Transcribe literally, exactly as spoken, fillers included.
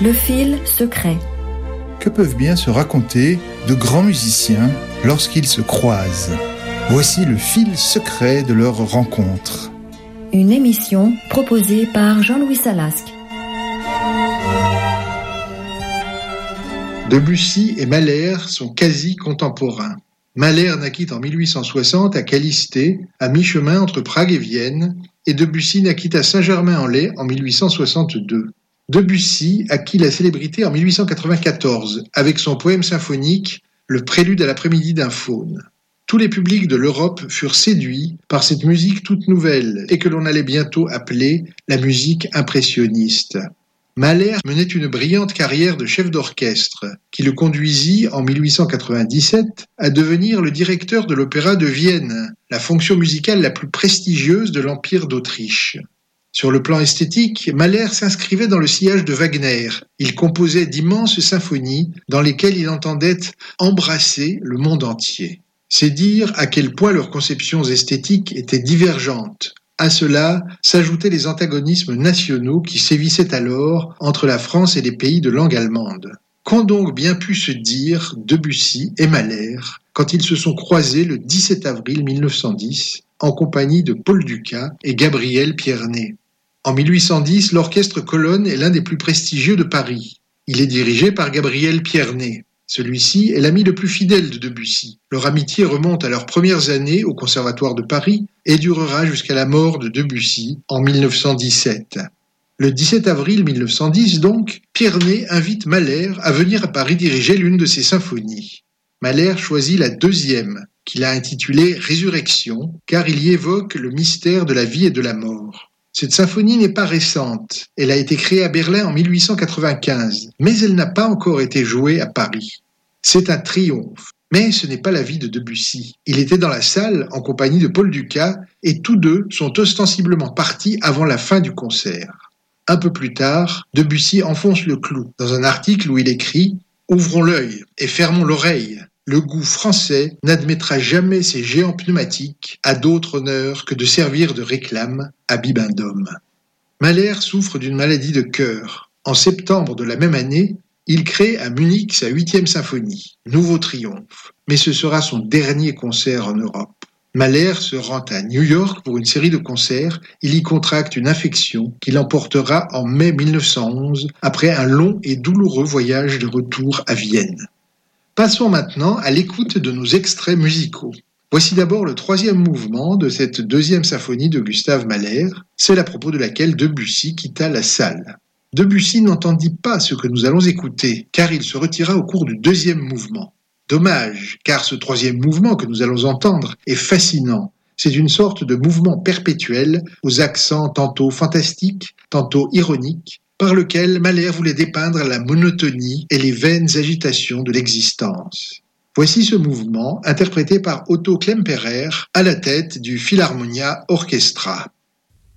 Le fil secret. Que peuvent bien se raconter de grands musiciens lorsqu'ils se croisent ? Voici le fil secret de leur rencontre. Une émission proposée par Jean-Louis Salasque. Debussy et Mahler sont quasi contemporains. Mahler naquit en mille huit cent soixante à Calisthée, à mi-chemin entre Prague et Vienne, et Debussy naquit à Saint-Germain-en-Laye en mille huit cent soixante-deux. Debussy acquit la célébrité en mille huit cent quatre-vingt-quatorze avec son poème symphonique « Le prélude à l'après-midi d'un faune ». Tous les publics de l'Europe furent séduits par cette musique toute nouvelle et que l'on allait bientôt appeler la musique impressionniste. Mahler menait une brillante carrière de chef d'orchestre qui le conduisit en mille huit cent quatre-vingt-dix-sept à devenir le directeur de l'Opéra de Vienne, la fonction musicale la plus prestigieuse de l'Empire d'Autriche. Sur le plan esthétique, Mahler s'inscrivait dans le sillage de Wagner. Il composait d'immenses symphonies dans lesquelles il entendait embrasser le monde entier. C'est dire à quel point leurs conceptions esthétiques étaient divergentes. À cela s'ajoutaient les antagonismes nationaux qui sévissaient alors entre la France et les pays de langue allemande. Qu'ont donc bien pu se dire Debussy et Mahler quand ils se sont croisés le dix-sept avril mille neuf cent dix en compagnie de Paul Dukas et Gabriel Pierné. En mille huit cent dix, l'orchestre Colonne est l'un des plus prestigieux de Paris. Il est dirigé par Gabriel Pierné. Celui-ci est l'ami le plus fidèle de Debussy. Leur amitié remonte à leurs premières années au Conservatoire de Paris et durera jusqu'à la mort de Debussy en mille neuf cent dix-sept. Le dix-sept avril mille neuf cent dix, donc, Pierné invite Mahler à venir à Paris diriger l'une de ses symphonies. Mahler choisit la deuxième, qu'il a intitulée « Résurrection », car il y évoque le mystère de la vie et de la mort. Cette symphonie n'est pas récente. Elle a été créée à Berlin en mille huit cent quatre-vingt-quinze, mais elle n'a pas encore été jouée à Paris. C'est un triomphe. Mais ce n'est pas l'avis de Debussy. Il était dans la salle en compagnie de Paul Dukas et tous deux sont ostensiblement partis avant la fin du concert. Un peu plus tard, Debussy enfonce le clou dans un article où il écrit « Ouvrons l'œil et fermons l'oreille. Le goût français n'admettra jamais ces géants pneumatiques à d'autre honneur que de servir de réclame à Bibendum. » Mahler souffre d'une maladie de cœur. En septembre de la même année, il crée à Munich sa huitième symphonie, Nouveau Triomphe. Mais ce sera son dernier concert en Europe. Mahler se rend à New York pour une série de concerts. Il y contracte une infection qui l'emportera en mai mille neuf cent onze après un long et douloureux voyage de retour à Vienne. Passons maintenant à l'écoute de nos extraits musicaux. Voici d'abord le troisième mouvement de cette deuxième symphonie de Gustav Mahler, celle à propos de laquelle Debussy quitta la salle. Debussy n'entendit pas ce que nous allons écouter, car il se retira au cours du deuxième mouvement. Dommage, car ce troisième mouvement que nous allons entendre est fascinant. C'est une sorte de mouvement perpétuel aux accents tantôt fantastiques, tantôt ironiques, par lequel Mahler voulait dépeindre la monotonie et les vaines agitations de l'existence. Voici ce mouvement interprété par Otto Klemperer à la tête du Philharmonia Orchestra.